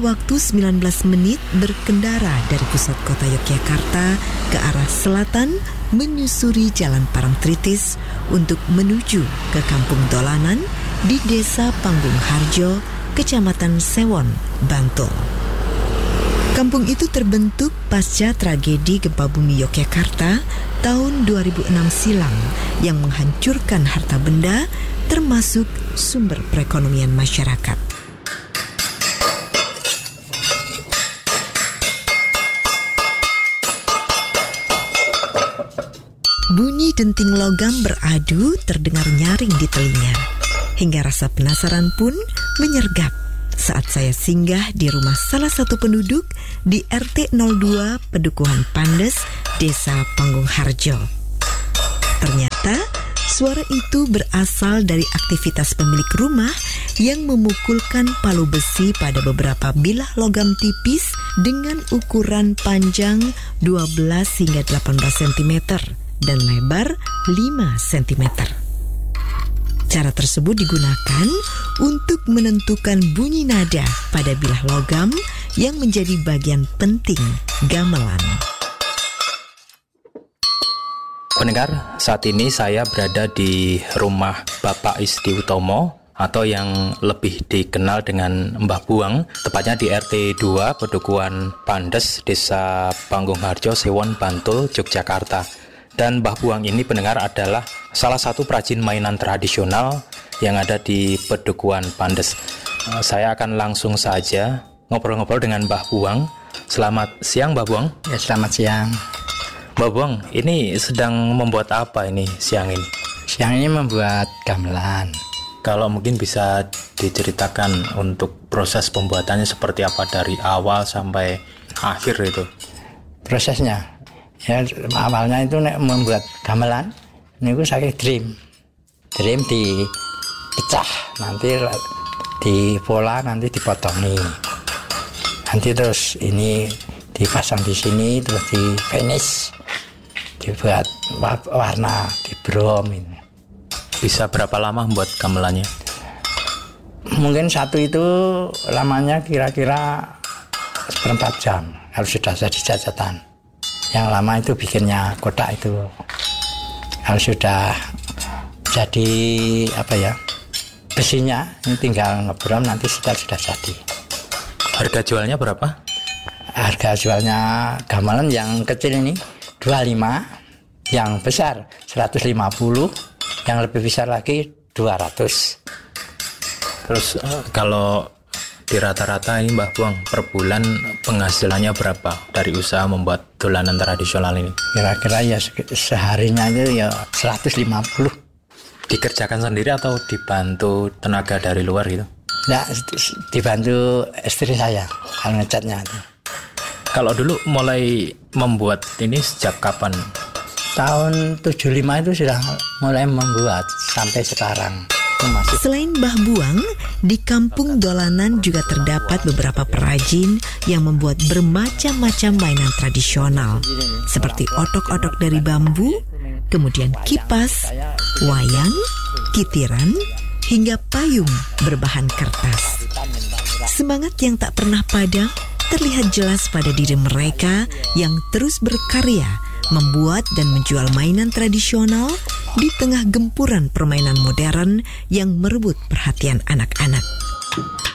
waktu 19 menit berkendara dari pusat kota Yogyakarta ke arah selatan menyusuri Jalan Parangtritis untuk menuju ke Kampung Dolanan di Desa Panggung Harjo, Kecamatan Sewon, Bantul. Kampung itu terbentuk pasca tragedi gempa bumi Yogyakarta tahun 2006 silam yang menghancurkan harta benda termasuk sumber perekonomian masyarakat. Bunyi denting logam beradu terdengar nyaring di telinga, hingga rasa penasaran pun menyergap saat saya singgah di rumah salah satu penduduk di RT 02 Pedukuhan Pandes, Desa Panggung Harjo. Ternyata suara itu berasal dari aktivitas pemilik rumah yang memukulkan palu besi pada beberapa bilah logam tipis dengan ukuran panjang 12 hingga 18 cm dan lebar 5 cm. Cara tersebut digunakan untuk menentukan bunyi nada pada bilah logam yang menjadi bagian penting gamelan. Pendengar, saat ini saya berada di rumah Bapak Isti Utomo atau yang lebih dikenal dengan Mbah Buang, tepatnya di RT 2 Pedukuhan Pandes, Desa Panggung Harjo, Sewon, Bantul, Yogyakarta. Dan Mbah Buang ini, pendengar, adalah salah satu perajin mainan tradisional yang ada di Pedukuhan Pandes. Saya akan langsung saja ngobrol-ngobrol dengan Mbah Buang. Selamat siang, Mbah Buang. Ya, selamat siang. Mbah Buang, ini sedang membuat apa ini siang ini? Siang ini membuat gamelan. Kalau mungkin bisa diceritakan untuk proses pembuatannya seperti apa dari awal sampai akhir itu. Prosesnya, ya awalnya itu membuat gamelan, ini saya dream dipecah, nanti di pola, nanti dipotongi, nanti terus ini dipasang di sini, terus di finish, dibuat warna, di brom ini. Bisa berapa lama membuat gamelannya? Mungkin satu itu lamanya kira-kira 4 jam kalau sudah jadi jajatan. Yang lama itu bikinnya kotak itu. Kalau sudah jadi besinya ini tinggal ngebrom, nanti sudah jadi. Harga jualnya berapa? Harga jualnya gamelan yang kecil ini 25, yang besar 150, yang lebih besar lagi 200. Terus kalau di rata-rata ini Mbah Buang, per bulan penghasilannya berapa dari usaha membuat dolanan tradisional ini? Kira-kira ya seharinya itu ya 150. Dikerjakan sendiri atau dibantu tenaga dari luar gitu? Nah, dibantu istri saya kalau ngecatnya itu. Kalau dulu mulai membuat ini sejak kapan? Tahun 75 itu sudah mulai membuat sampai sekarang. Selain Mbah Buang, di Kampung Dolanan juga terdapat beberapa perajin yang membuat bermacam-macam mainan tradisional seperti otok-otok dari bambu, kemudian kipas, wayang, kitiran, hingga payung berbahan kertas. Semangat yang tak pernah padam terlihat jelas pada diri mereka yang terus berkarya membuat dan menjual mainan tradisional di tengah gempuran permainan modern yang merebut perhatian anak-anak.